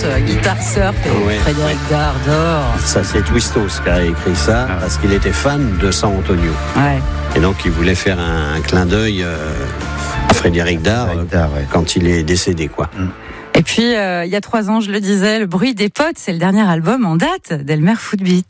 Guitare surf et Frédéric Dardor. Ça, c'est Twistos qui a écrit ça parce qu'il était fan de San Antonio. Ouais. Et donc, il voulait faire un clin d'œil à Frédéric Dard quand il est décédé, quoi. Et puis, il y a 3 ans, je le disais, Le bruit des potes, c'est le dernier album en date d'Elmer Footbeat.